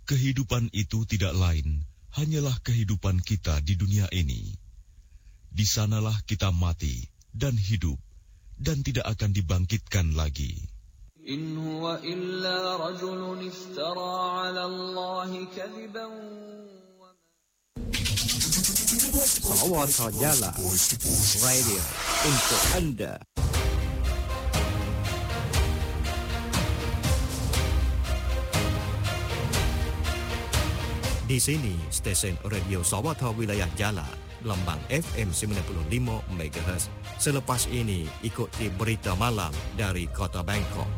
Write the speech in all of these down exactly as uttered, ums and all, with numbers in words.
Kehidupan itu tidak lain, hanyalah kehidupan kita di dunia ini. Di sanalah kita mati dan hidup, dan tidak akan dibangkitkan lagi. In huwa illa rajulun iftara 'ala Allahi kadhiban. Sawata Jala Radio untuk Anda. Di sini stesen radio Sawata Wilayah Jala, lambang F M sembilan puluh lima megahertz. Selepas ini ikuti berita malam dari Kota Bangkok.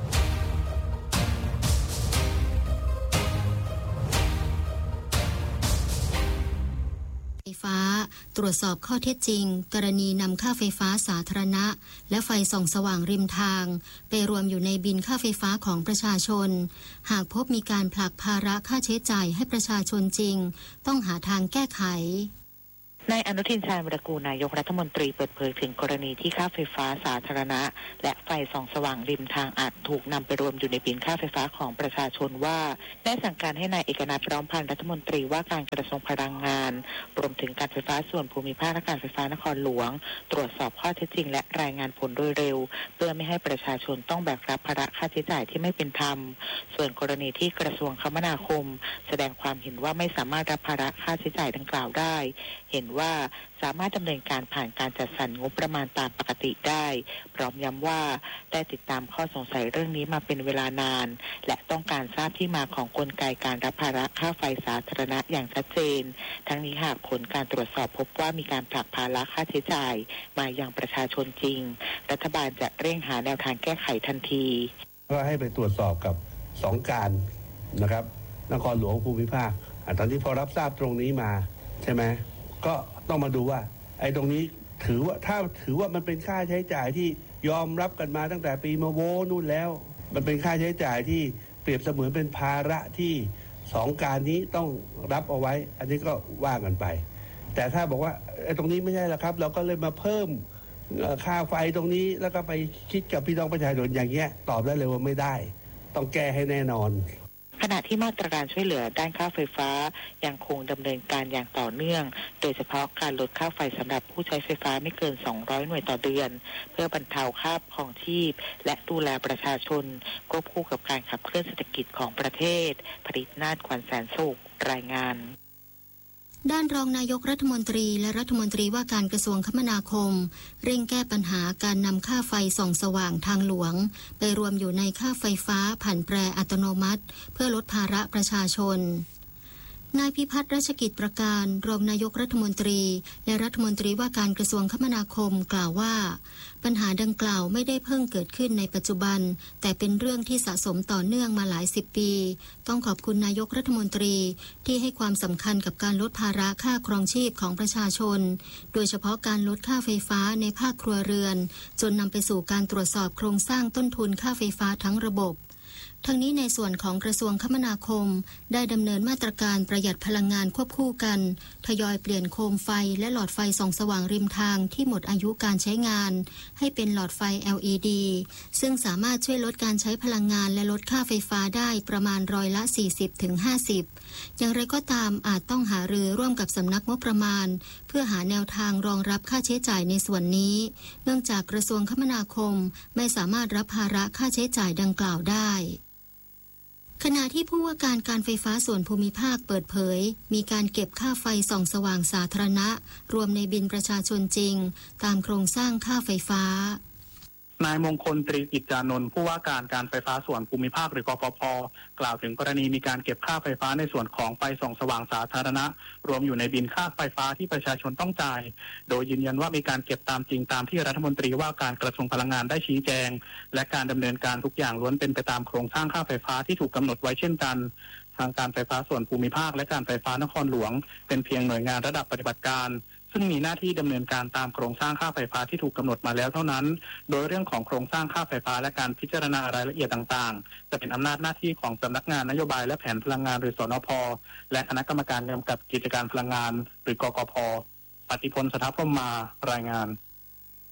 ไฟฟ้าตรวจสอบข้อเท็จจริงกรณีนำค่าไฟฟ้าสาธารณะและไฟส่องสว่างริมทางไปรวมอยู่ในบินค่าไฟฟ้าของประชาชนหากพบมีการผลักภาระค่าใช้จ่ายให้ประชาชนจริงต้องหาทางแก้ไขนายอนุทินชาญวิรากูลนายกรัฐมนตรีเปิดเผยถึงกรณีที่ค่าไฟฟ้าสาธารณะและไฟส่องสว่างริมทางอาจถูกนำไปรวมอยู่ในบิลค่าไฟฟ้าของประชาชนว่าได้สั่งการให้นายเอกนัท พร้อมพันธ์รัฐมนตรีว่าการกระทรวงพลังงานรวมถึงการไฟฟ้าส่วนภูมิภาคและการไฟฟ้านครหลวงตรวจสอบข้อเท็จจริงและรายงานผลโดยเร็วเพื่อไม่ให้ประชาชนต้องแบกรับภาระค่าใช้จ่ายที่ไม่เป็นธรรมส่วนกรณีที่กระทรวงคมนาคมแสดงความเห็นว่าไม่สามารถรับภาระค่าใช้จ่ายดังกล่าวได้เห็นว่าสามารถดำเนินการผ่านการจัดสรรงบประมาณตามปกติได้พร้อมย้ำว่าได้ติดตามข้อสงสัยเรื่องนี้มาเป็นเวลานานและต้องการทราบที่มาของกลไกการรับภาระค่าไฟสาธารณะอย่างชัดเจนทั้งนี้หากผลการตรวจสอบพบว่ามีการผลักภาระค่าใช้จ่ายมายังประชาชนจริงรัฐบาลจะเร่งหาแนวทางแก้ไขทันทีก็ให้ไปตรวจสอบกับสองการนะครับนครหลวงภูมิภาคตอนนี้พอรับทราบตรงนี้มาใช่ไหมก็ต้องมาดูว่าไอ้ตรงนี้ถือว่าถ้าถือว่ามันเป็นค่าใช้จ่ายที่ยอมรับกันมาตั้งแต่ปีมะโวนู่นแล้วมันเป็นค่าใช้จ่ายที่เปรียบเสมือนเป็นภาระที่สองการนี้ต้องรับเอาไว้อันนี้ก็ว่ากันไปแต่ถ้าบอกว่าไอ้ตรงนี้ไม่ใช่ละครับเราก็เลยมาเพิ่มค่าไฟตรงนี้แล้วก็ไปคิดกับพี่น้องประชาชนอย่างเงี้ยตอบได้เลยว่าไม่ได้ต้องแก้ให้แน่นอนขณะที่มาตรการช่วยเหลือด้านค่าไฟฟ้ายังคงดำเนินการอย่างต่อเนื่องโดยเฉพาะการลดค่าไฟสำหรับผู้ใช้ไฟฟ้าไม่เกินสองร้อยหน่วยต่อเดือนเพื่อบรรเทาค่าครองชีพและดูแลประชาชนควบคู่กับการขับเคลื่อนเศรษฐกิจของประเทศผลิตนาฏขวัญแสนสุขรายงานด้านรองนายกรัฐมนตรีและรัฐมนตรีว่าการกระทรวงคมนาคมเร่งแก้ปัญหาการนำค่าไฟส่องสว่างทางหลวงไปรวมอยู่ในค่าไฟฟ้าผันแปรอัตโนมัติเพื่อลดภาระประชาชนนายพิพัฒน์รัชกิจประการรองนายกรัฐมนตรีและรัฐมนตรีว่าการกระทรวงคมนาคมกล่าวว่าปัญหาดังกล่าวไม่ได้เพิ่งเกิดขึ้นในปัจจุบันแต่เป็นเรื่องที่สะสมต่อเนื่องมาหลายสิบปีต้องขอบคุณนายกรัฐมนตรีที่ให้ความสำคัญกับการลดภาระค่าครองชีพของประชาชนโดยเฉพาะการลดค่าไฟฟ้าในภาคครัวเรือนจนนำไปสู่การตรวจสอบโครงสร้างต้นทุนค่าไฟฟ้าทั้งระบบทั้งนี้ในส่วนของกระทรวงคมนาคมได้ดำเนินมาตรการประหยัดพลังงานควบคู่กันทยอยเปลี่ยนโคมไฟและหลอดไฟส่องสว่างริมทางที่หมดอายุการใช้งานให้เป็นหลอดไฟ แอล อี ดี ซึ่งสามารถช่วยลดการใช้พลังงานและลดค่าไฟฟ้าได้ประมาณร้อยละ สี่สิบถึงห้าสิบ อย่างไรก็ตามอาจต้องหารือร่วมกับสำนักงบประมาณเพื่อหาแนวทางรองรับค่าใช้จ่ายในส่วนนี้เนื่องจากกระทรวงคมนาคมไม่สามารถรับภาระค่าใช้จ่ายดังกล่าวได้ขณะที่ผู้ว่าการการไฟฟ้าส่วนภูมิภาคเปิดเผยมีการเก็บค่าไฟส่องสว่างสาธารณะรวมในบิลประชาชนจริงตามโครงสร้างค่าไฟฟ้านายมงคลตรีกิจจานนท์ผู้ว่าการการไฟฟ้าส่วนภูมิภาคหรือกฟผ.กล่าวถึงกรณีมีการเก็บค่าไฟฟ้าในส่วนของไฟส่องสว่างสาธารณะรวมอยู่ในบิลค่าไฟฟ้าที่ประชาชนต้องจ่ายโดยยืนยันว่ามีการเก็บตามจริงตามที่รัฐมนตรีว่าการกระทรวงพลังงานได้ชี้แจงและการดำเนินการทุกอย่างล้วนเป็นไปตามโครงสร้างค่าไฟฟ้าที่ถูกกำหนดไว้เช่นกันทางการไฟฟ้าส่วนภูมิภาคและการไฟฟ้านครหลวงเป็นเพียงหน่วยงานระดับปฏิบัติการซึ่งมีหน้าที่ดำเนินการตามโครงสร้างค่าไฟฟ้าที่ถูกกำหนดมาแล้วเท่านั้นโดยเรื่องของโครงสร้างค่าไฟฟ้าและการพิจารณารายละเอียดต่างๆจะเป็นอำนาจหน้าที่ของสำนักงานนโยบายและแผนพลังงานหรือสนพ.และคณะกรรมการกำกับกิจการพลังงานหรือกกพ.ปฏิพล สถาพรหมมารายงาน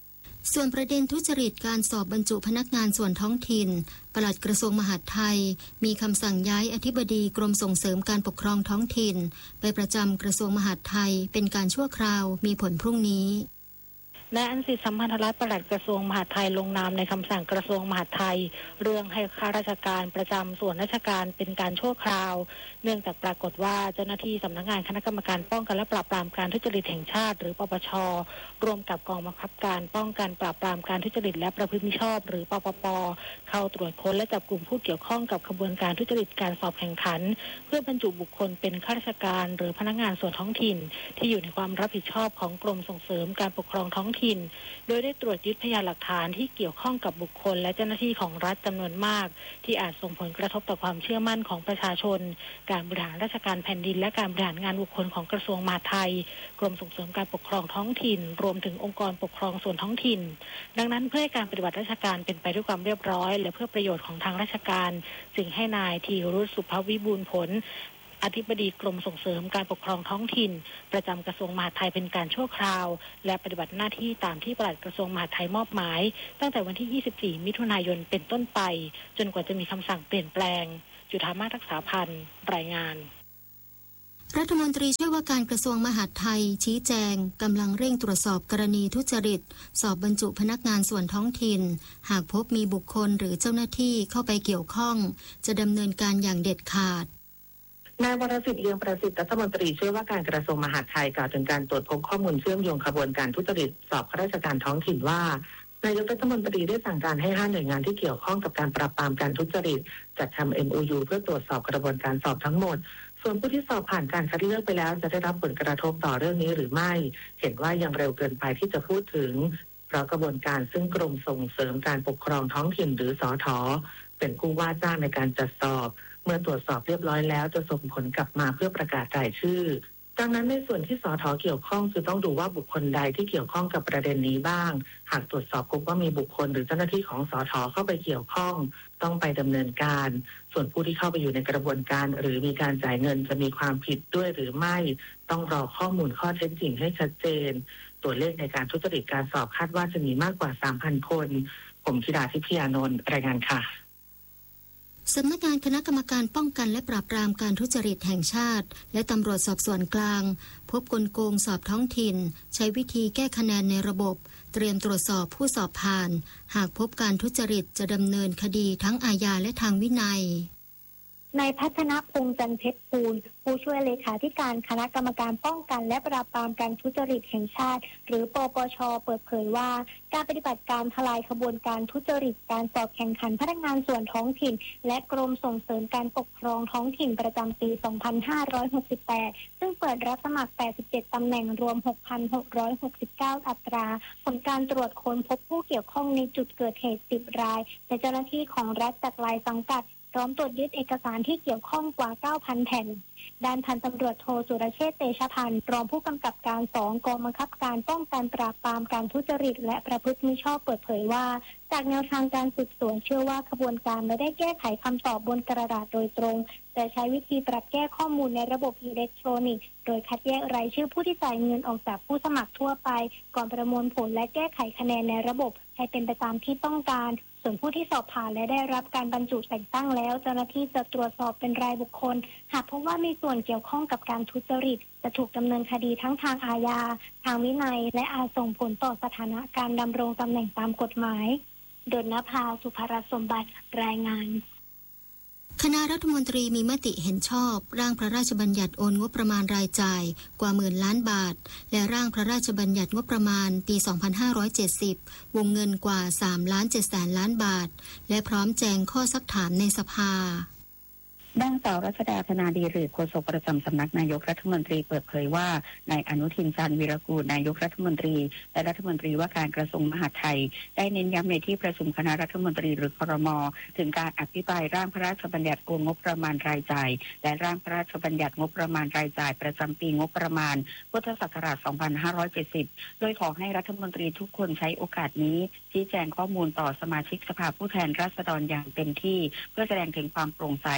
ส่วนประเด็นทุจริตการสอบบรรจุพนักงานส่วนท้องถิ่นปลัดกระทรวงมหาดไทยมีคำสั่งย้ายอธิบดีกรมส่งเสริมการปกครองท้องถิ่นไปประจำกระทรวงมหาดไทยเป็นการชั่วคราวมีผลพรุ่งนี้นายอันสิทธิสัมพันธรัตน์ปลัดกระทรวงมหาดไทยลงนามในคำสั่งกระทรวงมหาดไทยเรื่องให้ข้าราชการประจำส่วนราชการเป็นการชั่วคราวเนื่องจากปรากฏว่าเจ้าหน้าที่สำนักงานคณะกรรมการป้องกันและปราบปรามการทุจริตแห่งชาติหรือปปช.ร่วมกับกองบังคับการป้องกันปราบปรามการทุจริตและประพฤติมิชอบหรือปปป.เข้าตรวจค้นและจับกลุ่มผู้เกี่ยวข้องกับขบวนการทุจริตการสอบแข่งขันเพื่อบรรจุบุคคลเป็นข้าราชการหรือพนักงานส่วนท้องถิ่นที่อยู่ในความรับผิดชอบของกรมส่งเสริมการปกครองท้องถิ่นโดยได้ตรวจยึดพยานหลักฐานที่เกี่ยวข้องกับบุคคลและเจ้าหน้าที่ของรัฐจำนวนมากที่อาจส่งผลกระทบต่อความเชื่อมั่นของประชาชนการบริหารราชการแผ่นดินและการบริหารงานบุคคลของกระทรวงมหาดไทยกรมส่งเสริมการปกครองท้องถิ่นรวมถึงองค์กรปกครองส่วนท้องถิ่นดังนั้นเพื่อให้การปฏิบัติราชการเป็นไปด้วยความเรียบร้อยและเพื่อประโยชน์ของทางราชการจึงให้นายธีรุษสุภวิบูลย์ผลอธิบดีกรมส่งเสริมการปกครองท้องถิ่นประจำกระทรวงมหาดไทยเป็นการชั่วคราวและปฏิบัติหน้าที่ตามที่ปลัดกระทรวงมหาดไทยมอบหมายตั้งแต่วันที่ยี่สิบสี่มิถุนายนเป็นต้นไปจนกว่าจะมีคำสั่งเปลี่ยนแปลงจุฑามาศรักษาพันธ์รายงานรัฐมนตรีช่วยว่าการกระทรวงมหาดไทยชี้แจงกำลังเร่งตรวจสอบกรณีทุจริตสอบบรรจุพนักงานส่วนท้องถิ่นหากพบมีบุคคลหรือเจ้าหน้าที่เข้าไปเกี่ยวข้องจะดำเนินการอย่างเด็ดขาดนายวรสิทธิ์เลียงประสิทธิ์รัฐมนตรีช่วยว่าการกระทรวงมหาดไทยกล่าวถึงการตรวจพบข้อมูลเชื่อมโยงขบวนการทุจริตสอบข้าราชการท้องถิ่นว่านายกรัฐมนตรีได้สั่งการให้ห้าหน่วยงานที่เกี่ยวข้องกับการปราบปรามการทุจริตจัดทำ เอ็ม โอ ยู เพื่อตรวจสอบกระบวนการสอบทั้งหมดส่วนผู้ที่สอบผ่านการคัดเลือกไปแล้วจะได้รับผลกระทบต่อเรื่องนี้หรือไม่เห็นว่ายังเร็วเกินไปที่จะพูดถึงเพราะกระบวนการซึ่งกรมส่งเสริมการปกครองท้องถิ่นหรือสท.เป็นผู้ว่าจ้างในการจัดสอบเมื่อตรวจสอบเรียบร้อยแล้วจะส่งผลกลับมาเพื่อประกาศรายชื่อดังนั้นในส่วนที่สท.เกี่ยวข้องคือต้องดูว่าบุคคลใดที่เกี่ยวข้องกับประเด็นนี้บ้างหากตรวจสอบพบว่ามีบุคคลหรือเจ้าหน้าที่ของสท.เข้าไปเกี่ยวข้องต้องไปดำเนินการส่วนผู้ที่เข้าไปอยู่ในกระบวนการหรือมีการจ่ายเงินจะมีความผิดด้วยหรือไม่ต้องรอข้อมูลข้อเท็จจริงให้ชัดเจนตัวเลขในการทุจริตการสอบคาดว่าจะมีมากกว่า สามพัน คนผมธิดาทิพยานนท์รายงานค่ะสำนักงานคณะกรรมการป้องกันและปราบปรามการทุจริตแห่งชาติและตำรวจสอบสวนกลางพบกลโกงสอบท้องถิ่นใช้วิธีแก้คะแนนในระบบเตรียมตรวจสอบผู้สอบผ่านหากพบการทุจริตจะดำเนินคดีทั้งอาญาและทางวินัยนายพัฒนพงษ์จันทร์เพชรภูลผู้ช่วยเลขาธิการคณะกรรมการป้องกันและปราบปรามการทุจริตแห่งชาติหรือปปช.เปิดเผยว่าการปฏิบัติการทลายขบวนการทุจริตการสอบแข่งขันพนักงานส่วนท้องถิ่นและกรมส่งเสริมการปกครองท้องถิ่นประจำปี สองพันห้าร้อยหกสิบแปด ซึ่งเปิดรับสมัคร แปดสิบเจ็ด ตำแหน่งรวม หกพันหกร้อยหกสิบเก้า อัตราผลการตรวจค้นพบผู้เกี่ยวข้องในจุดเกิดเหตุสิบรายและเจ้าหน้าที่ของรัฐจากหลายสังกัดพร้อมตรวจยึดเอกสารที่เกี่ยวข้องกว่า เก้าพัน แผ่นด้านพันตำรวจโทสุรเชษฐ์เตชะพันธ์รองผู้กำกับการสองกองบังคับการป้องกันปราบปรามการทุจริตและประพฤติมิชอบเปิดเผยว่าจากแนวทางการสืบสวนเชื่อว่าขบวนการไม่ได้แก้ไขคำตอบบนกระดาษโดยตรงแต่ใช้วิธีปรับแก้ข้อมูลในระบบอิเล็กทรอนิกส์โดยคัดแยกรายชื่อผู้ที่จ่ายเงินออกจากผู้สมัครทั่วไปก่อนประมวลผลและแก้ไขคะแนนในระบบให้เป็นไปตามที่ต้องการส่วนผู้ที่สอบผ่านและได้รับการบรรจุแต่งตั้งแล้วเจ้าหน้าที่จะตรวจสอบเป็นรายบุคคลหากพบว่ามีส่วนเกี่ยวข้องกับการทุจริตจะถูกดำเนินคดีทั้งทางอาญาทางวินัยและอาจส่งผลต่อสถานะการดำรงตำแหน่งตามกฎหมายดลนภาสุภรสมบัติรายงานคณะรัฐมนตรีมีมติเห็นชอบร่างพระราชบัญญัติโอนงบประมาณรายจ่ายกว่าหมื่นล้านบาทและร่างพระราชบัญญัติงบประมาณปี สองพันห้าร้อยเจ็ดสิบ วงเงินกว่า สามล้านเจ็ดแสนล้านบาทและพร้อมแจงข้อซักถามในสภาด้านสาวรัชดาธนาดีหรือโฆษกประจำสำนักนายกรัฐมนตรีเปิดเผยว่านายอนุทินชาญวีรกูลนายกรัฐมนตรีและรัฐมนตรีว่าการกระทรวงมหาดไทยได้เน้นย้ำในที่ประชุมคณะรัฐมนตรีหรือครม.ถึงการอภิปรายร่างพระราชบัญญัติโอนงบประมาณรายจ่ายและร่างพระราชบัญญัติงบประมาณรายจ่ายประจำปีงบประมาณพุทธศักราช สองพันห้าร้อยเจ็ดสิบ โดยขอให้รัฐมนตรีทุกคนใช้โอกาสนี้ชี้แจงข้อมูลต่อสมาชิกสภาผู้แทนราษฎรอย่างเต็มที่เพื่อแสดงถึงความโปร่งใสและ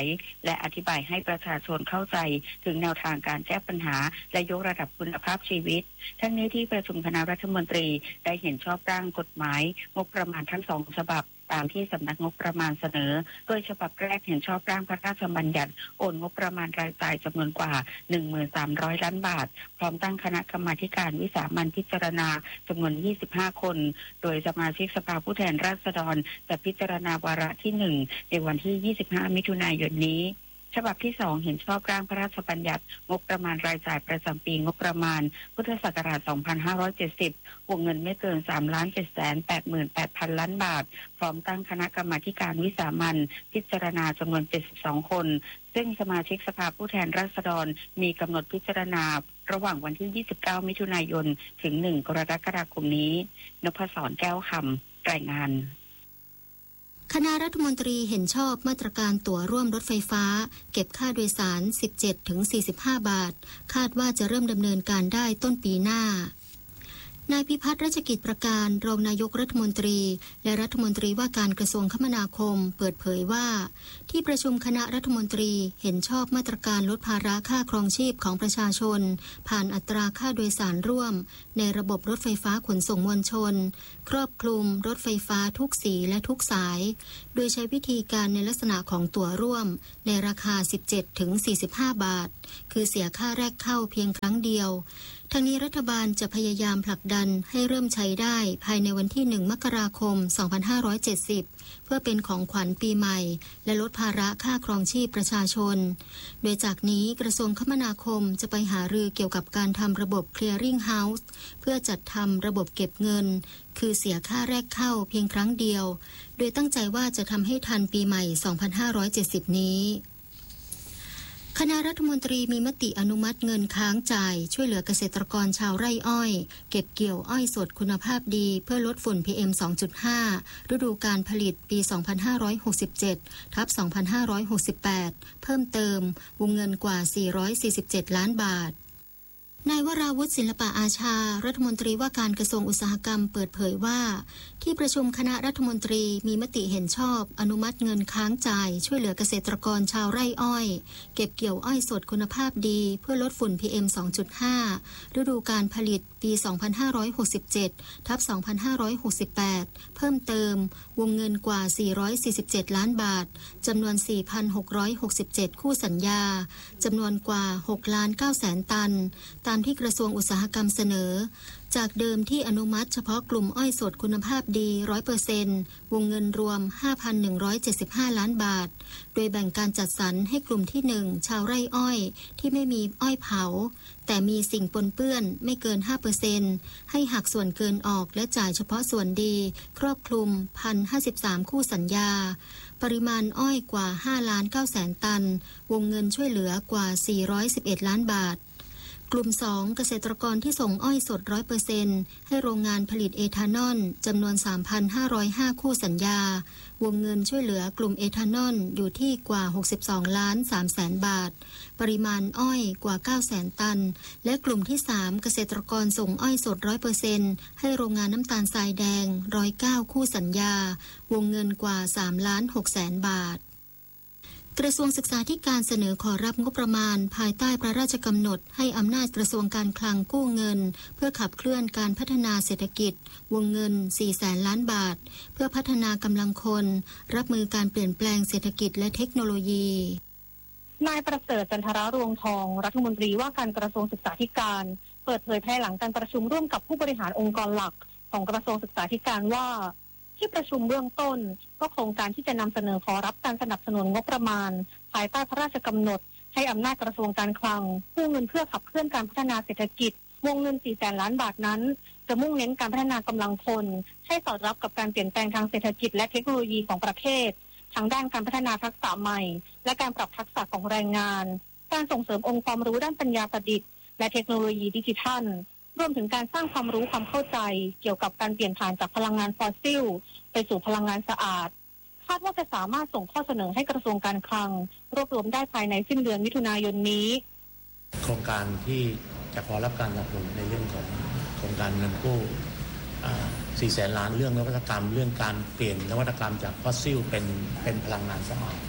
และอธิบายให้ประชาชนเข้าใจถึงแนวทางการแก้ปัญหาและยกระดับคุณภาพชีวิตทั้งนี้ที่ประชุมคณะรัฐมนตรีได้เห็นชอบร่างกฎหมายงบประมาณทั้งสองฉบับตามที่สำนักงบประมาณเสนอโดยฉบับแรกเห็นชอบร่างพระราชบัญญัติโอนงบประมาณรายจ่ายจำนวนกว่า หนึ่งพันสามร้อย ล้านบาทพร้อมตั้งคณะกรรมาการวิสามัญพิจารณาจำนวนยี่สิบห้าคนโดยสมาชิกสภาผู้แทนราษฎรจะพิจารณาวาระที่หนึ่งในวันที่ยี่สิบห้ามิถุนายนนี้ฉบับที่สองเห็นชอบร่างพระราชบัญญัติงบประมาณรายจ่ายประจำปีงบประมาณพุทธศักราชสองพันห้าร้อยเจ็ดสิบวงเงินไม่เกิน สามล้านเจ็ดแสนแปดหมื่นแปดพัน ล้านบาทพร้อมตั้งคณะกรรมาการวิสามัญพิจารณาจำนวนเจ็ดสิบสองคนซึ่งสมาชิกสภาผู้แทนราษฎรมีกำหนดพิจารณาระหว่างวันที่ยี่สิบเก้ามิถุนายนถึงหนึ่งกรกฎาคมนี้นพศรแก้วคำรายงานคณะรัฐมนตรีเห็นชอบมาตรการตั๋วร่วมรถไฟฟ้าเก็บค่าโดยสาร สิบเจ็ดถึงสี่สิบห้า บาทคาดว่าจะเริ่มดำเนินการได้ต้นปีหน้านายพิพัฒน์รัชกิจประการรองนายกรัฐมนตรีและรัฐมนตรีว่าการกระทรวงคมนาคมเปิดเผยว่าที่ประชุมคณะรัฐมนตรีเห็นชอบมาตรการลดภาระค่าครองชีพของประชาชนผ่านอัตราค่าโดยสารร่วมในระบบรถไฟฟ้าขนส่งมวลชนครอบคลุมรถไฟฟ้าทุกสีและทุกสายโดยใช้วิธีการในลักษณะของตั๋วร่วมในราคา สิบเจ็ดถึงสี่สิบห้า บาทคือเสียค่าแรกเข้าเพียงครั้งเดียวทั้งนี้รัฐบาลจะพยายามผลักดันให้เริ่มใช้ได้ภายในวันที่หนึ่งมกราคมสองพันห้าร้อยเจ็ดสิบเพื่อเป็นของขวัญปีใหม่และลดภาระค่าครองชีพประชาชนโดยจากนี้กระทรวงคมนาคมจะไปหารือเกี่ยวกับการทำระบบ Clearing House เพื่อจัดทำระบบเก็บเงินคือเสียค่าแรกเข้าเพียงครั้งเดียวโดยตั้งใจว่าจะทำให้ทันปีใหม่สองพันห้าร้อยเจ็ดสิบนี้คณะรัฐมนตรีมีมติอนุมัติเงินค้างจ่ายช่วยเหลือเกษตรกรชาวไร่อ้อยเก็บเกี่ยวอ้อยสดคุณภาพดีเพื่อลดฝุ่น พี เอ็ม สองจุดห้า ฤดูกาลผลิตปี สองพันห้าร้อยหกสิบเจ็ด ทับ สองพันห้าร้อยหกสิบแปด เพิ่มเติมวงเงินกว่า สี่ร้อยสี่สิบเจ็ด ล้านบาทนายวราวุฒิศิลปะอาชารัฐมนตรีว่าการกระทรวงอุตสาหกรรมเปิดเผยว่าที่ประชุมคณะรัฐมนตรีมีมติเห็นชอบอนุมัติเงินค้างจ่ายช่วยเหลือเกษตรกรชาวไร่อ้อยเก็บเกี่ยวอ้อยสดคุณภาพดีเพื่อลดฝุ่น พี เอ็ม สองจุดห้า ฤดูกาลผลิตปี สองพันห้าร้อยหกสิบเจ็ด ทับ สองพันห้าร้อยหกสิบแปด เพิ่มเติมวงเงินกว่า สี่ร้อยสี่สิบเจ็ด ล้านบาทจำนวน สี่พันหกร้อยหกสิบเจ็ด คู่สัญญาจำนวนกว่า หกล้านเก้าแสน ตันตามที่กระทรวงอุตสาหกรรมเสนอจากเดิมที่อนุมัติเฉพาะกลุ่มอ้อยสดคุณภาพดี หนึ่งร้อยเปอร์เซ็นต์ วงเงินรวม ห้าพันหนึ่งร้อยเจ็ดสิบห้า ล้านบาทโดยแบ่งการจัดสรรให้กลุ่มที่หนึ่งชาวไร่อ้อยที่ไม่มีอ้อยเผาแต่มีสิ่งปนเปื้อนไม่เกิน ห้าเปอร์เซ็นต์ ให้หักส่วนเกินออกและจ่ายเฉพาะส่วนดีครอบคลุม หนึ่งพันห้าสิบสาม คู่สัญญาปริมาณอ้อยกว่า ห้าล้านเก้าแสน ตันวงเงินช่วยเหลือกว่า สี่ร้อยสิบเอ็ด ล้านบาทกลุ่มสองเกษตรกรที่ส่งอ้อยสด หนึ่งร้อยเปอร์เซ็นต์ ให้โรงงานผลิตเอทานอลจำนวน สามพันห้าร้อยห้า คู่สัญญาวงเงินช่วยเหลือกลุ่มเอทานอลอยู่ที่กว่า หกสิบสองล้านสามแสน บาทปริมาณอ้อยกว่า เก้าแสน ตันและกลุ่มที่สามเกษตรกรส่งอ้อยสด หนึ่งร้อยเปอร์เซ็นต์ ให้โรงงานน้ำตาลทรายแดงหนึ่งร้อยเก้าคู่สัญญาวงเงินกว่า สามล้านหกแสน บาทกระทรวงศึกษาธิการเสนอขอรับงบประมาณภายใต้พระราชกำหนดให้อำนาจกระทรวงการคลังกู้เงินเพื่อขับเคลื่อนการพัฒนาเศรษฐกิจวงเงิน สี่แสน ล้านบาทเพื่อพัฒนากำลังคนรับมือการเปลี่ยนแปลงเศรษฐกิจและเทคโนโลยีนายประเสริฐจันทรารวงทองรัฐมนตรีว่าการกระทรวงศึกษาธิการเปิดเผยภายหลังการประชุมร่วมกับผู้บริหารองค์กรหลักของกระทรวงศึกษาธิการว่าที่ประชุมเบื้องต้นก็โครงการที่จะนำเสนอขอรับการสนับสนุนงบประมาณภายใต้พระราชกำหนดให้อำนาจกระทรวงการคลังกู้เงินเพื่อขับเคลื่อนการพัฒนาเศรษฐกิจวงเงิน สี่แสน ล้านบาทนั้นจะมุ่งเน้นการพัฒนากำลังคนให้สอดรับกับการเปลี่ยนแปลงทางเศรษฐกิจและเทคโนโลยีของประเทศทั้งด้านการพัฒนาทักษะใหม่และการปรับทักษะของแรงงานการส่งเสริมองค์ความรู้ด้านปัญญาประดิษฐ์และเทคโนโลยีดิจิทัลรวมถึงการสร้างความรู้ความเข้าใจเกี่ยวกับการเปลี่ยนผ่านจากพลังงานฟอสซิลไปสู่พลังงานสะอาดคาดว่าจะสามารถส่งข้อเสนอให้กระทรวงการคลังรวบรวมได้ภายในสิ้นเดือนมิถุนายนนี้โครงการที่จะขอรับการสนับสนุนในเรื่องของโครงการเงินกู้สี่แสนล้านเรื่องนวัตกรรมเรื่องการเปลี่ยนนวัตกรรมจากฟอสซิลเป็นเป็นพลังงานสะอาด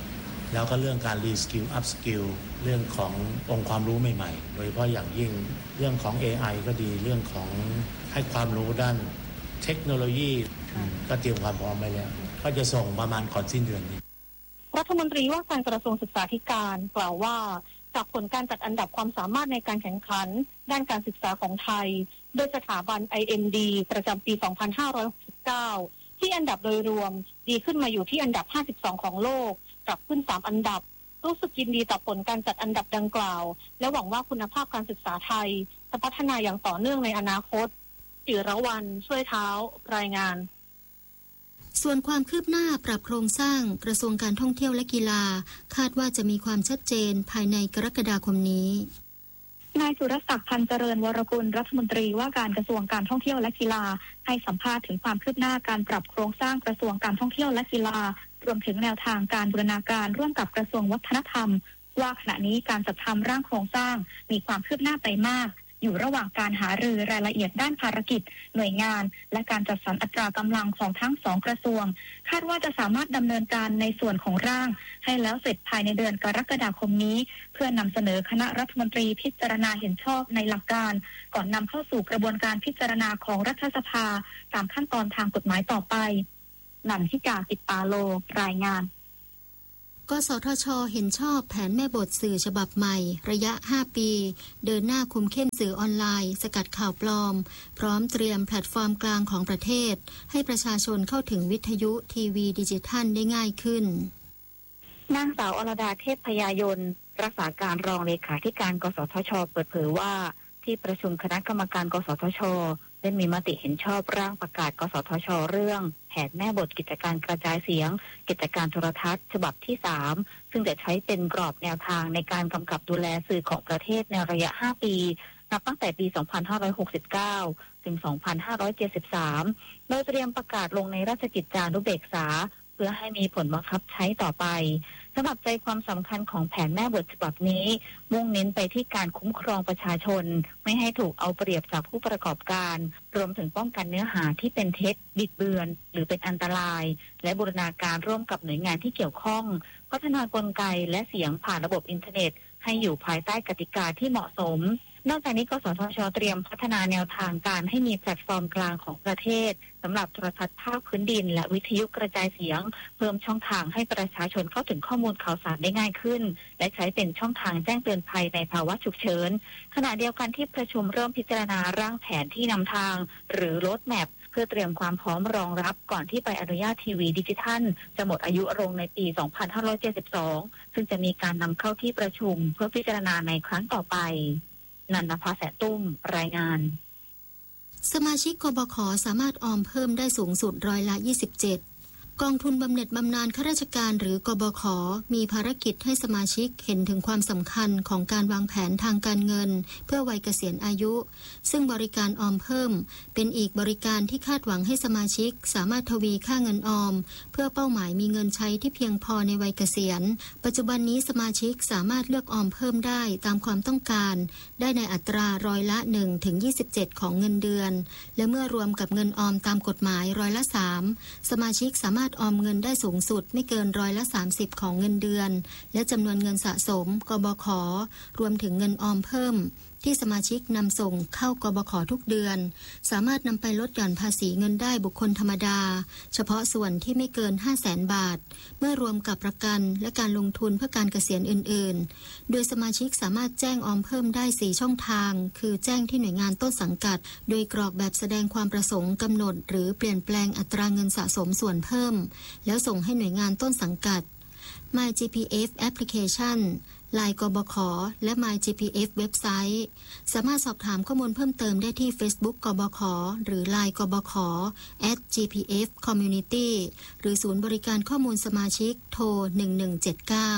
แล้วก็เรื่องการรีสกิลอัพสกิลเรื่องขององค์ความรู้ใหม่ๆโดยเฉพาะอย่างยิ่งเรื่องของ เอ ไอ ก็ดีเรื่องของให้ความรู้ด้านเทคโนโลยีก็เตรียมความพร้อมไว้แล้วก็จะส่งประมาณก่อนสิ้นเดือนนี้รัฐมนตรีว่าการกระทรวงศึกษาธิการกล่าวว่าจากผลการจัดอันดับความสามารถในการแข่งขันด้านการศึกษาของไทยโดยสถาบัน ไอ เอ็ม ดี ประจำปี สองพันห้าร้อยหกสิบเก้า ที่อันดับโดยรวมดีขึ้นมาอยู่ที่อันดับ ห้าสิบสอง ของโลกกลับขึ้น สาม อันดับรู้สึกยินดีต่อผลการจัดอันดับดังกล่าวและหวังว่าคุณภาพการศึกษาไทยจะพัฒนาอย่างต่อเนื่องในอนาคตจิรวรรณช่วยเท้ารายงานส่วนความคืบหน้าปรับโครงสร้างกระทรวงการท่องเที่ยวและกีฬาคาดว่าจะมีความชัดเจนภายในกรกฎาคมนี้นายสุรศักดิ์พันเจริญวรกุลรัฐมนตรีว่าการกระทรวงการท่องเที่ยวและกีฬาให้สัมภาษณ์ถึงความคืบหน้าการปรับโครงสร้างกระทรวงการท่องเที่ยวและกีฬารวมถึงแนวทางการบูรณาการร่วมกับกระทรวงวัฒนธรรมว่าขณะนี้การจัดทำร่างโครงสร้างมีความคืบหน้าไปมากอยู่ระหว่างการหารือรายละเอียดด้านภารกิจหน่วยงานและการจัดสรรอัตรากำลังของทั้งสองกระทรวงคาดว่าจะสามารถดำเนินการในส่วนของร่างให้แล้วเสร็จภายในเดือนกรกฎาคมนี้เพื่อนำเสนอคณะรัฐมนตรีพิจารณาเห็นชอบในหลักการก่อนนำเข้าสู่กระบวนการพิจารณาของรัฐสภาตามขั้นตอนทางกฎหมายต่อไปนันทิกา ติปาโลรายงานกสทช.เห็นชอบแผนแม่บทสื่อฉบับใหม่ระยะห้าปีเดินหน้าคุมเข้มสื่อออนไลน์สกัดข่าวปลอมพร้อมเตรียมแพลตฟอร์มกลางของประเทศให้ประชาชนเข้าถึงวิทยุทีวีดิจิทัลได้ง่ายขึ้นนางสาวอรดาเทพพยายนรักษาการรองเลขาธิการกสทช.เปิดเผยว่าที่ประชุมคณะกรรมการกสทช.ได้มีมติเห็นชอบร่างประกาศกสทช.เรื่องแผนแม่บทกิจการกระจายเสียงกิจการโทรทัศน์ฉบับที่สามซึ่งจะใช้เป็นกรอบแนวทางในการกำกับดูแลสื่อของประเทศในระยะห้าปีนับตั้งแต่ปี สองพันห้าร้อยหกสิบเก้า ถึง สองพันห้าร้อยเจ็ดสิบสาม โดยเตรียมประกาศลงในราชกิจจานุเบกษาเพื่อให้มีผลบังคับใช้ต่อไปสำหรับใจความสำคัญของแผนแม่บทฉบับนี้มุ่งเน้นไปที่การคุ้มครองประชาชนไม่ให้ถูกเอาเปรียบจากผู้ประกอบการรวมถึงป้องกันเนื้อหาที่เป็นเท็จบิดเบือนหรือเป็นอันตรายและบูรณาการร่วมกับหน่วยงานที่เกี่ยวข้องพัฒนากลไกและเสียงผ่านระบบอินเทอร์เน็ตให้อยู่ภายใต้กติกาที่เหมาะสมนอกจากนี้กสทช.เตรียมพัฒนาแนวทางการให้มีแพลตฟอร์มกลางของประเทศสำหรับโทรทัศน์ภาคพื้นดินและวิทยุกระจายเสียงเพิ่มช่องทางให้ประชาชนเข้าถึงข้อมูลข่าวสารได้ง่ายขึ้นและใช้เป็นช่องทางแจ้งเตือนภัยในภาวะฉุกเฉินขณะเดียวกันที่ประชุมเริ่มพิจารณาร่างแผนที่นำทางหรือโรดแมปเพื่อเตรียมความพร้อมรองรับก่อนที่ใบอนุญาตทีวีดิจิทัลจะหมดอายุลงในปี สองพันห้าร้อยเจ็ดสิบสอง ซึ่งจะมีการนำเข้าที่ประชุมเพื่อพิจารณาในครั้งต่อไปนันนภาแสนตุ้มรายงานสมาชิกกบข.สามารถออมเพิ่มได้สูงสุดร้อยละยี่สิบเจ็ดกองทุนบำเหน็จบำนาญข้าราชการหรือกบข.มีภารกิจให้สมาชิกเห็นถึงความสำคัญของการวางแผนทางการเงินเพื่อวัยเกษียณอายุซึ่งบริการออมเพิ่มเป็นอีกบริการที่คาดหวังให้สมาชิกสามารถทวีค่าเงินออมเพื่อเป้าหมายมีเงินใช้ที่เพียงพอในวัยเกษียณปัจจุบันนี้สมาชิกสามารถเลือกออมเพิ่มได้ตามความต้องการได้ในอัตราร้อยละ หนึ่งถึงยี่สิบเจ็ด ของเงินเดือนและเมื่อรวมกับเงินออมตามกฎหมายร้อยละสามสมาชิกสามารถออมเงินได้สูงสุดไม่เกินร้อยละสามสิบของเงินเดือนและจำนวนเงินสะสมกบข.รวมถึงเงินออมเพิ่มที่สมาชิกนำส่งเข้ากบข.ทุกเดือนสามารถนำไปลดหย่อนภาษีเงินได้บุคคลธรรมดาเฉพาะส่วนที่ไม่เกิน ห้าแสน บาทเมื่อรวมกับประกันและการลงทุนเพื่อการเกษียณอื่นๆโดยสมาชิกสามารถแจ้งออมเพิ่มได้สี่ช่องทางคือแจ้งที่หน่วยงานต้นสังกัดโดยกรอกแบบแสดงความประสงค์กำหนดหรือเปลี่ยนแปลงอัตราเงินสะสมส่วนเพิ่มแล้วส่งให้หน่วยงานต้นสังกัด My จี พี เอฟ Applicationไลน์ กบข.และ My จี พี เอฟ เว็บไซต์สามารถสอบถามข้อมูลเพิ่มเติมได้ที่ Facebook กบข.หรือ ไลน์ กบข. แอท จี พี เอฟ คอมมิวนิตี้ หรือศูนย์บริการข้อมูลสมาชิกโทรหนึ่งหนึ่งเจ็ดเก้า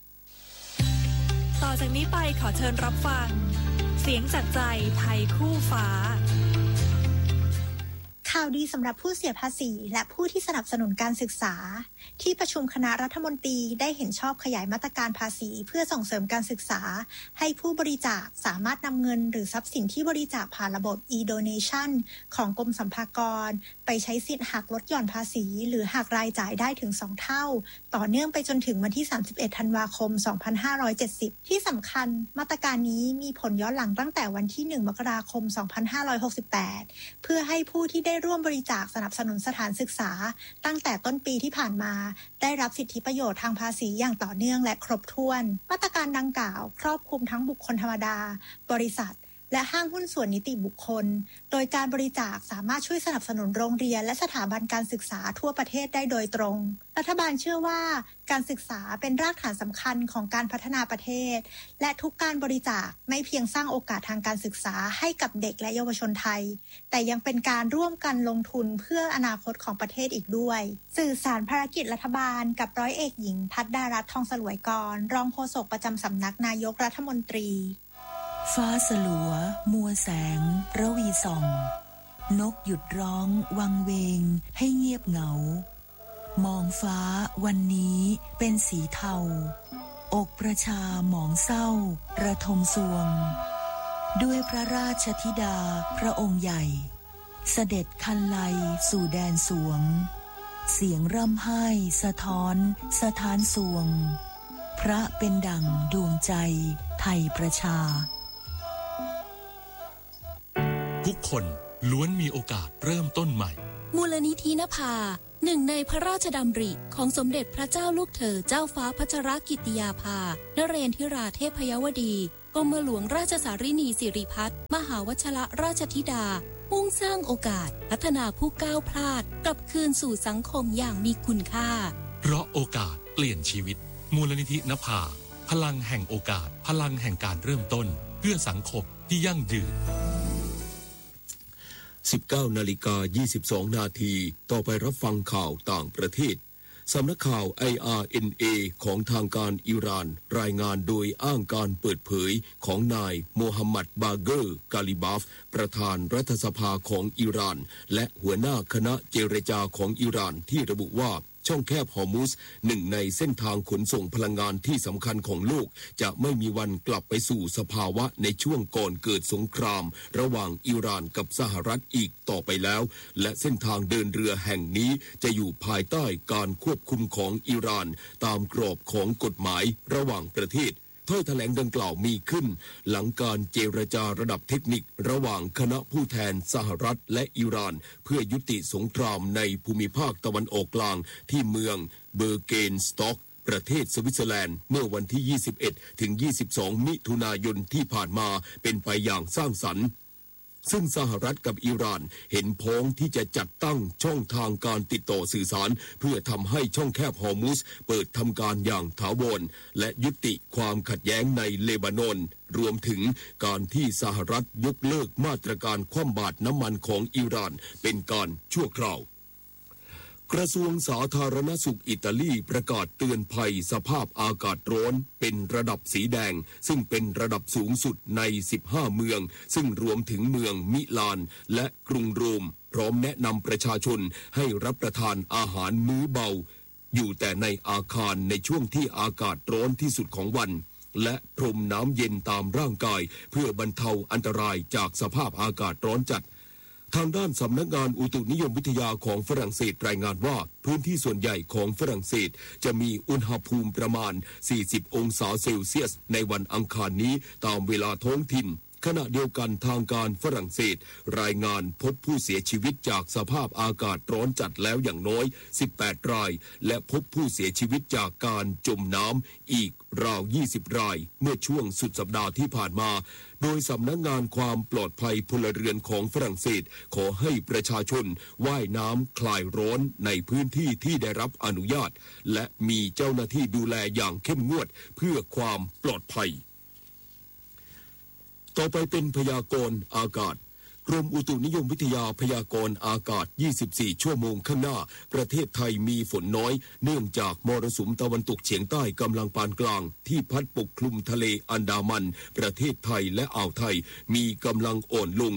ต่อจากนี้ไปขอเชิญรับฟังเสียงจากใจไทยคู่ฟ้าข่าวดีสำหรับผู้เสียภาษีและผู้ที่สนับสนุนการศึกษาที่ประชุมคณะรัฐมนตรีได้เห็นชอบขยายมาตรการภาษีเพื่อส่งเสริมการศึกษาให้ผู้บริจาคสามารถนำเงินหรือทรัพย์สินที่บริจาคผ่านระบบ e-donation ของกรมสรรพากรไปใช้สิทธิ์หักลดหย่อนภาษีหรือหักรายจ่ายได้ถึงสองเท่าต่อเนื่องไปจนถึงวันที่สามสิบเอ็ดธันวาคมสองพันห้าร้อยเจ็ดสิบที่สำคัญมาตรการนี้มีผลย้อนหลังตั้งแต่วันที่หนึ่งมกราคมสองพันห้าร้อยหกสิบแปดเพื่อให้ผู้ที่ได้ร่วมบริจาคสนับสนุนสถานศึกษาตั้งแต่ต้นปีที่ผ่านมาได้รับสิทธิประโยชน์ทางภาษีอย่างต่อเนื่องและครบถ้วนมาตรการดังกล่าวครอบคลุมทั้งบุคคลธรรมดาบริษัทและห้างหุ้นส่วนนิติบุคคลโดยการบริจาคสามารถช่วยสนับสนุนโรงเรียนและสถาบันการศึกษาทั่วประเทศได้โดยตรงรัฐบาลเชื่อว่าการศึกษาเป็นรากฐานสำคัญของการพัฒนาประเทศและทุกการบริจาคไม่เพียงสร้างโอกาสทางการศึกษาให้กับเด็กและเยาวชนไทยแต่ยังเป็นการร่วมกันลงทุนเพื่ออนาคตของประเทศอีกด้วยสื่อสารภารกิจรัฐบาลกับร้อยเอกหญิงภัทรดารัตน์ทองสลวยกรรองโฆษกประจำสำนักนายกรัฐมนตรีฟ้าสลัวมัวแสงระวีส่องนกหยุดร้องวังเวงให้เงียบเหงามองฟ้าวันนี้เป็นสีเทาอกประชาหมองเศร้าระทมสวงด้วยพระราชธิดาพระองค์ใหญ่เสด็จคันไลสู่แดนสวงเสียงร่ำไห้สะท้อนสะท้านสวงพระเป็นดั่งดวงใจไทยประชาทุกคนล้วนมีโอกาสเริ่มต้นใหม่มูลนิธินภาหนึ่งในพระราชดำริของสมเด็จพระเจ้าลูกเธอเจ้าฟ้าพัชรกิติยาภานเรนทิราเทพยวดีกรมหลวงราชสารินีสิริพัฒน์มหาวชรราชธิดามุ่งสร้างโอกาสพัฒนาผู้ก้าวพลาดกลับคืนสู่สังคมอย่างมีคุณค่าเพราะโอกาสเปลี่ยนชีวิตมูลนิธินภาพลังแห่งโอกาสพลังแห่งการเริ่มต้นเพื่อสังคมที่ยั่งยืนสิบเก้านาฬิกายี่สิบสองนาทีต่อไปรับฟังข่าวต่างประเทศสำนักข่าว ไอ อาร์ เอ็น เอ ของทางการอิหร่านรายงานโดยอ้างการเปิดเผยของนายโมฮัมหมัดบาเกอร์กาลิบาฟประธานรัฐสภาของอิหร่านและหัวหน้าคณะเจรจาของอิหร่านที่ระบุว่าช่องแคบฮอร์มุซหนึ่งในเส้นทางขนส่งพลังงานที่สำคัญของโลกจะไม่มีวันกลับไปสู่สภาวะในช่วงก่อนเกิดสงครามระหว่างอิหร่านกับสหรัฐอีกต่อไปแล้วและเส้นทางเดินเรือแห่งนี้จะอยู่ภายใต้การควบคุมของอิหร่านตามกรอบของกฎหมายระหว่างประเทศถ้อยแถลงดังกล่าวมีขึ้นหลังการเจรจาระดับเทคนิคระหว่างคณะผู้แทนสหรัฐและอิหร่านเพื่อยุติสงครามในภูมิภาคตะวันออกกลางที่เมืองเบอร์เกนสต็อกประเทศสวิตเซอร์แลนด์เมื่อวันที่ยี่สิบเอ็ดถึงยี่สิบสองมิถุนายนที่ผ่านมาเป็นไปอย่างสร้างสรรค์ซึ่งสหรัฐกับอิหร่านเห็นพ้องที่จะจัดตั้งช่องทางการติดต่อสื่อสารเพื่อทำให้ช่องแคบฮอร์มุซเปิดทำการอย่างถาวรและยุติความขัดแย้งในเลบานอนรวมถึงการที่สหรัฐยกเลิกมาตรการคว่ำบาตรน้ำมันของอิหร่านเป็นการชั่วคราวกระทรวงสาธารณสุขอิตาลีประกาศเตือนภัยสภาพอากาศร้อนเป็นระดับสีแดงซึ่งเป็นระดับสูงสุดในสิบห้าเมืองซึ่งรวมถึงเมืองมิลานและกรุงโรมพร้อมแนะนำประชาชนให้รับประทานอาหารมื้อเบาอยู่แต่ในอาคารในช่วงที่อากาศร้อนที่สุดของวันและพรมน้ำเย็นตามร่างกายเพื่อบรรเทาอันตรายจากสภาพอากาศร้อนจัดทางด้านสำนักงานอุตุนิยมวิทยาของฝรั่งเศสรายงานว่าพื้นที่ส่วนใหญ่ของฝรั่งเศสจะมีอุณหภูมิประมาณสี่สิบองศาเซลเซียสในวันอังคารนี้ตามเวลาท้องถิ่นขณะเดียวกันทางการฝรั่งเศสรายงานพบผู้เสียชีวิตจากสภาพอากาศร้อนจัดแล้วอย่างน้อยสิบแปดรายและพบผู้เสียชีวิตจากการจมน้ำอีกราวยี่สิบรายเมื่อช่วงสุดสัปดาห์ที่ผ่านมาโดยสำนักงานความปลอดภัยพลเรือนของฝรั่งเศสขอให้ประชาชนว่ายน้ำคลายร้อนในพื้นที่ที่ได้รับอนุญาตและมีเจ้าหน้าที่ดูแลอย่างเข้มงวดเพื่อความปลอดภัยต่อไปเป็นพยากรณ์อากาศกรมอุตุนิยมวิทยาพยากรณ์อากาศยี่สิบสี่ชั่วโมงข้างหน้าประเทศไทยมีฝนน้อยเนื่องจากมรสุมตะวันตกเฉียงใต้กำลังปานกลางที่พัดปกคลุมทะเลอันดามันประเทศไทยและอ่าวไทยมีกำลังอ่อนลง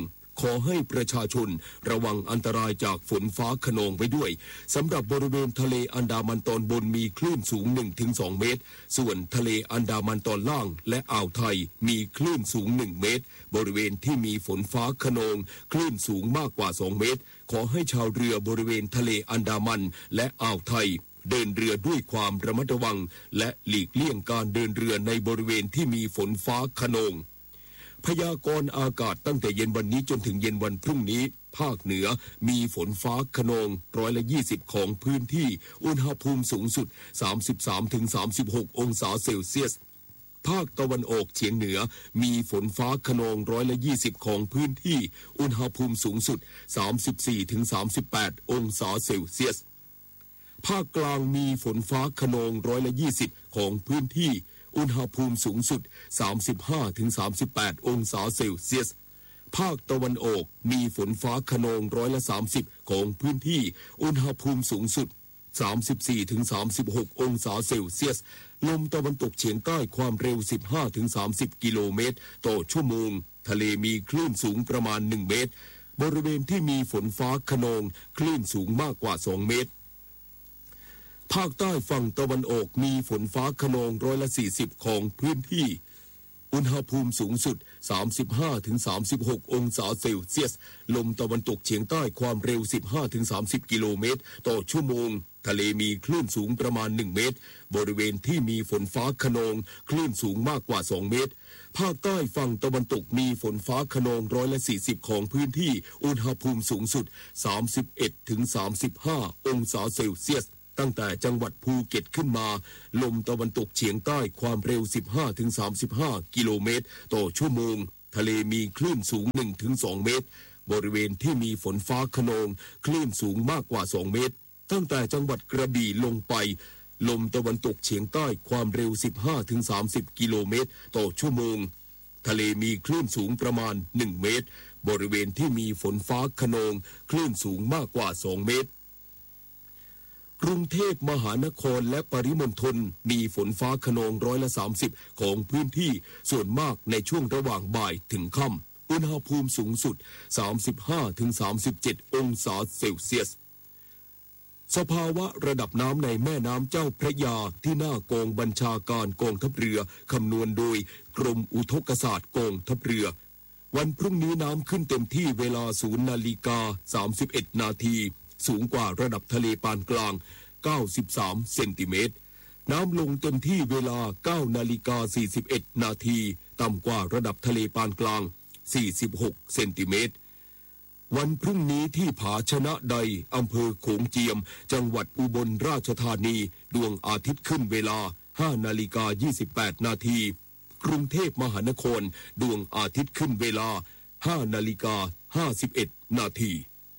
ขอให้ประชาชนระวังอันตรายจากฝนฟ้าคะนองไว้ด้วยสำหรับบริเวณทะเลอันดามันตอนบนมีคลื่นสูง หนึ่งถึงสอง เมตรส่วนทะเลอันดามันตอนล่างและอ่าวไทยมีคลื่นสูงหนึ่งเมตรบริเวณที่มีฝนฟ้าคะนองคลื่นสูงมากกว่าสองเมตรขอให้ชาวเรือบริเวณทะเลอันดามันและอ่าวไทยเดินเรือด้วยความระมัดระวังและหลีกเลี่ยงการเดินเรือในบริเวณที่มีฝนฟ้าคะนองพยากรณ์อากาศตั้งแต่เย็นวันนี้จนถึงเย็นวันพรุ่งนี้ภาคเหนือมีฝนฟ้าคะนองร้อยละยี่สิบของพื้นที่อุณหภูมิสูงสุด สามสิบสามถึงสามสิบหก องศาเซลเซียสภาคตะวันออกเฉียงเหนือมีฝนฟ้าคะนองร้อยละยี่สิบของพื้นที่อุณหภูมิสูงสุด สามสิบสี่ถึงสามสิบแปด องศาเซลเซียสภาคกลางมีฝนฟ้าคะนองร้อยละยี่สิบของพื้นที่อุณหภูมิสูงสุด สามสิบห้าถึงสามสิบแปด องศาเซลเซียสภาคตะวันออกมีฝนฟ้าคะนองร้อยละสามสิบของพื้นที่อุณหภูมิสูงสุด สามสิบสี่ถึงสามสิบหก องศาเซลเซียสลมตะวันตกเฉียงใต้ความเร็ว สิบห้าถึงสามสิบ กิโลเมตรต่อชั่วโมงทะเลมีคลื่นสูงประมาณหนึ่งเมตรบริเวณที่มีฝนฟ้าคะนองคลื่นสูงมากกว่าสองเมตรภาคใต้ฝั่งตะวันออกมีฝนฟ้าคะนองร้อยละสี่สิบของพื้นที่อุณหภูมิสูงสุด สามสิบห้าถึงสามสิบหก องศาเซลเซียสลมตะวันตกเฉียงใต้ความเร็ว สิบห้าถึงสามสิบ กิโลเมตรต่อชั่วโมงทะเลมีคลื่นสูงประมาณหนึ่งเมตรบริเวณที่มีฝนฟ้าคะนองคลื่นสูงมากกว่าสองเมตรภาคใต้ฝั่งตะวันตกมีฝนฟ้าคะนองร้อยละสี่สิบของพื้นที่อุณหภูมิสูงสุด สามสิบเอ็ดถึงสามสิบห้า องศาเซลเซียสตั้งแต่จังหวัดภูเก็ตขึ้นมาลมตะวันตกเฉียงใต้ความเร็ว สิบห้าถึงสามสิบห้า กิโลเมตรต่อชั่วโมงทะเลมีคลื่นสูง หนึ่งถึงสอง เมตรบริเวณที่มีฝนฟ้าคะนองคลื่นสูงมากกว่าสองเมตรตั้งแต่จังหวัดกระบี่ลงไปลมตะวันตกเฉียงใต้ความเร็ว สิบห้าถึงสามสิบ กิโลเมตรต่อชั่วโมงทะเลมีคลื่นสูงประมาณหนึ่งเมตรบริเวณที่มีฝนฟ้าคะนองคลื่นสูงมากกว่าสองเมตรกรุงเทพมหานครและปริมณฑลมีฝนฟ้าคะนองร้อยละสามสิบของพื้นที่ส่วนมากในช่วงระหว่างบ่ายถึงค่ำอุณหภูมิสูงสุด สามสิบห้าถึงสามสิบเจ็ด องศาเซลเซียสสภาวะระดับน้ำในแม่น้ำเจ้าพระยาที่หน้ากองบัญชาการกองทัพเรือคำนวณโดยกรมอุทกศาสตร์กองทัพเรือวันพรุ่งนี้น้ำขึ้นเต็มที่เวลาศูนย์นาฬิกาสามสิบเอ็ดนาทีสูงกว่าระดับทะเลปานกลางเก้าสิบสามเซนติเมตรน้ำลงเต็มที่เวลาเก้านาฬิกาสี่สิบเอ็ดนาทีต่ำกว่าระดับทะเลปานกลางสี่สิบหกเซนติเมตรวันพรุ่งนี้ที่ผาชนะใดอำเภอโขงเจียมจังหวัดอุบลราชธานีดวงอาทิตย์ขึ้นเวลาห้านาฬิกายี่สิบแปดนาทีกรุงเทพมหานครดวงอาทิตย์ขึ้นเวลาห้านาฬิกาห้าสิบเอ็ดนาที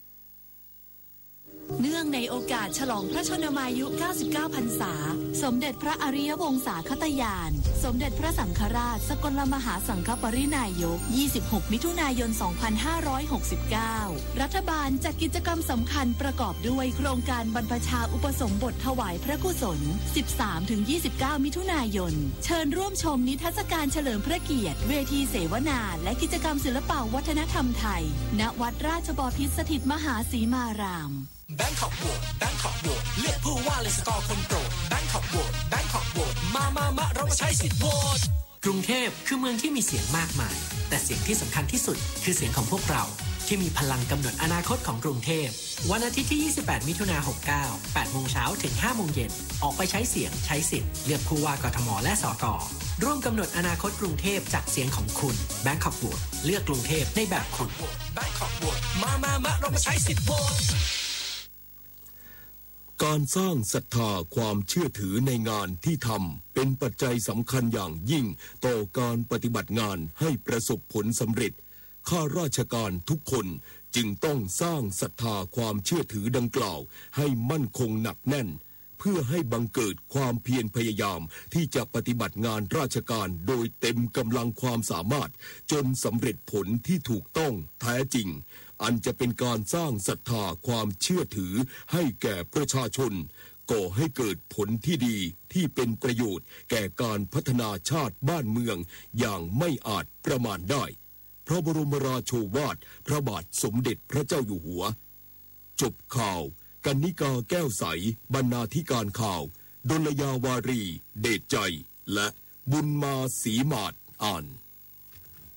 เนื่องในโอกาสฉลองพระชนมายุเก้าสิบเก้าพรรษาสมเด็จพระอริยวงศาคตญาณสมเด็จพระสังฆราชสกลมหาสังฆปรินายกยี่สิบหกมิถุนายนสองพันห้าร้อยหกสิบเก้ารัฐบาลจัดกิจกรรมสำคัญประกอบด้วยโครงการบรรพชาอุปสมบทถวายพระกุศล สิบสามถึงยี่สิบเก้า มิถุนายนเชิญร่วมชมนิทรรศการเฉลิมพระเกียรติเวทีเสวนาและกิจกรรมศิลปวัฒนธรรมไทยณวัดราชบพิตรสถิตมหาสีมารามแบงคอกโหวตแบงคอกโหวตเลือกผู้ว่าเลยสกอร์คนโปรดแบงคอกโหวตแบงคอกโหวตมามามาเรามาใช้สิทธิ์โหวตกรุงเทพคือเมืองที่มีเสียงมากมายแต่เสียงที่สำคัญที่สุดคือเสียงของพวกเราที่มีพลังกำหนดอนาคตของกรุงเทพวันอาทิตย์ที่ยี่สิบแปดมิถุนายนหกเก้า แปดโมงเช้าถึงห้าโมงเย็นออกไปใช้เสียงใช้สิทธิ์เลือกผู้ว่ากทมและสกร่วมกำหนดอนาคตกรุงเทพจากเสียงของคุณแบงคอกโหวตเลือกกรุงเทพในแบบคุณแบงคอกโหวตมามามาเรามาใช้สิทธิ์โหวตการสร้างศรัทธาความเชื่อถือในงานที่ทำเป็นปัจจัยสำคัญอย่างยิ่งต่อการปฏิบัติงานให้ประสบผลสำเร็จข้าราชการทุกคนจึงต้องสร้างศรัทธาความเชื่อถือดังกล่าวให้มั่นคงหนักแน่นเพื่อให้บังเกิดความเพียรพยายามที่จะปฏิบัติงานราชการโดยเต็มกำลังความสามารถจนสำเร็จผลที่ถูกต้องแท้จริงอันจะเป็นการสร้างศรัทธาความเชื่อถือให้แก่ประชาชนก่อให้เกิดผลที่ดีที่เป็นประโยชน์แก่การพัฒนาชาติบ้านเมืองอย่างไม่อาจประมาณได้พระบรมราโชวาทพระบาทสมเด็จพระเจ้าอยู่หัวจบข่าวกนิกาแก้วใสบรรณาธิการข่าวดลยาวารีเดชใจและบุญมาศรีมาศอ่าน